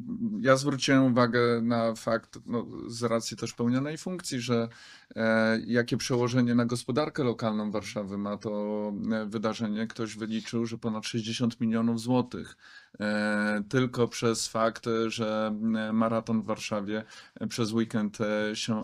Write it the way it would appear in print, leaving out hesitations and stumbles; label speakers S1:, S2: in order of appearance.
S1: Ja zwróciłem uwagę na fakt, no, z racji też pełnionej funkcji, że jakie przełożenie na gospodarkę lokalną Warszawy ma to wydarzenie. Ktoś wyliczył, że ponad 60 milionów złotych tylko przez fakt, że maraton w Warszawie przez weekend się